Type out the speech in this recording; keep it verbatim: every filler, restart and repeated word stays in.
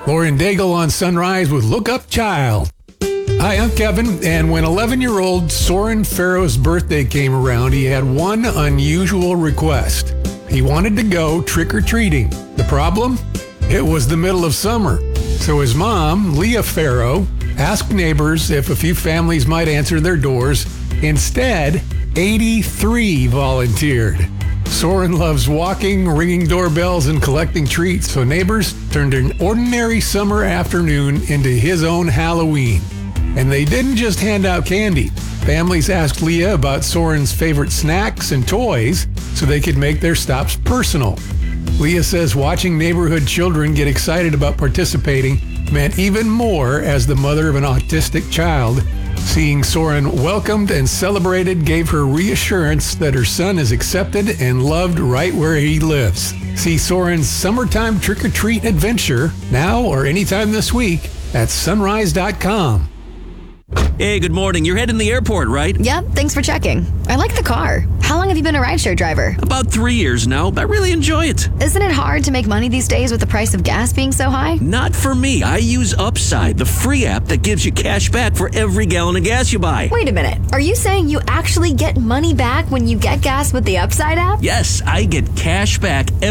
Lauren Daigle on Sunrise with Look Up Child. Hi, I'm Kevin, and when eleven-year-old Soren Farrow's birthday came around, he had one unusual request. He wanted to go trick-or-treating. The problem? It was the middle of summer. So his mom, Leah Farrow, asked neighbors if a few families might answer their doors. Instead, eighty-three volunteered. Soren loves walking, ringing doorbells, and collecting treats, so neighbors turned an ordinary summer afternoon into his own Halloween. And they didn't just hand out candy. Families asked Leah about Soren's favorite snacks and toys so they could make their stops personal. Leah says watching neighborhood children get excited about participating meant even more as the mother of an autistic child. Seeing Soren welcomed and celebrated gave her reassurance that her son is accepted and loved right where he lives. See Soren's summertime trick-or-treat adventure now or anytime this week at sunrise dot com. Hey, good morning. You're heading to the airport, right? Yep, thanks for checking. I like the car. How long have you been a rideshare driver? About three years now. I really enjoy it. Isn't it hard to make money these days with the price of gas being so high? Not for me. I use Upside, the free app that gives you cash back for every gallon of gas you buy. Wait a minute. Are you saying you actually get money back when you get gas with the Upside app? Yes, I get cash back